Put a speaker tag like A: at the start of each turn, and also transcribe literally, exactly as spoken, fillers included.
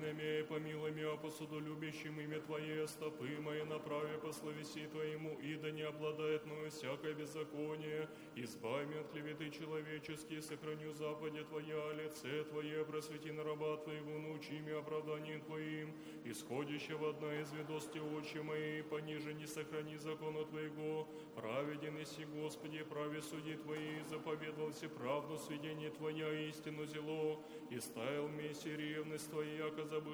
A: намей, помилуй меня, посудолюбящим имя Твое, стопы мои направи по словеси Твоему, и да не обладает мною всякое беззаконие. Избави меня от клеветы человеческие, сохраню западе Твоя, лице Твое, просвети на раба Твоего, научи меня оправданием Твоим, исходящего одна из ведости очи мои, пониже не сохрани закона Твоего, праведен иси, Господи, праве суди Твои, заповедал си правду, сведение Твоя, истину зело, и ставил месси ревность Твоя, яко